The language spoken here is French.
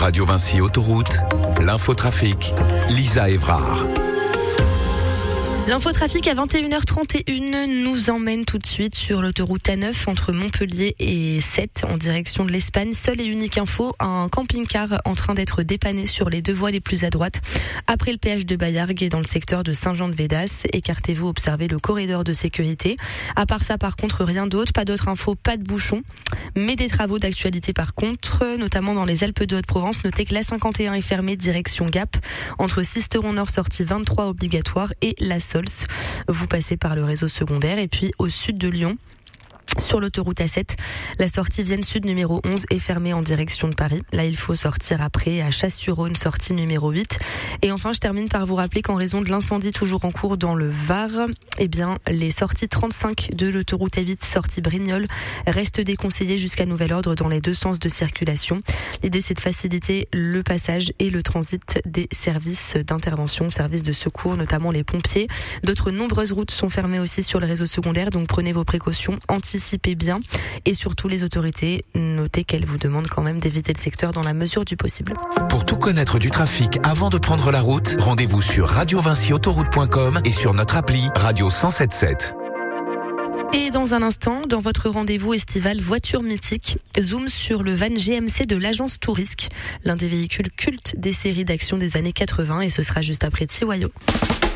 Radio Vinci Autoroute, l'infotrafic, Lisa Évrard. L'infotrafic à 21h31 nous emmène tout de suite sur l'autoroute A9 entre Montpellier et Sète en direction de l'Espagne. Seule et unique info, un camping-car en train d'être dépanné sur les deux voies les plus à droite. Après le péage de Baillargues et dans le secteur de Saint-Jean-de-Védas, écartez-vous, observez le corridor de sécurité. À part ça, par contre, rien d'autre, pas d'autres infos, pas de bouchons. Mais des travaux d'actualité par contre, notamment dans les Alpes de Haute-Provence. Notez que l'A51 est fermée direction Gap entre Sisteron Nord sortie 23 obligatoire et la Sols. Vous passez par le réseau secondaire et puis au sud de Lyon. Sur l'autoroute A7, la sortie Vienne Sud numéro 11 est fermée en direction de Paris. Là, il faut sortir après à Chasse-sur-Rhône, sortie numéro 8. Et enfin, je termine par vous rappeler qu'en raison de l'incendie toujours en cours dans le Var, les sorties 35 de l'autoroute A8, sortie Brignoles, restent déconseillées jusqu'à nouvel ordre dans les deux sens de circulation. L'idée, c'est de faciliter le passage et le transit des services d'intervention, services de secours, notamment les pompiers. D'autres nombreuses routes sont fermées aussi sur le réseau secondaire, donc prenez vos précautions, anticipez bien et surtout les autorités, notez qu'elles vous demandent quand même d'éviter le secteur dans la mesure du possible. Pour tout connaître du trafic avant de prendre la route, rendez-vous sur radiovinciautoroute.com et sur notre appli Radio 107.7. Et dans un instant, dans votre rendez-vous estival Voiture Mythique, zoom sur le van GMC de l'agence Tourisque, l'un des véhicules cultes des séries d'action des années 80 et ce sera juste après Tiwayo.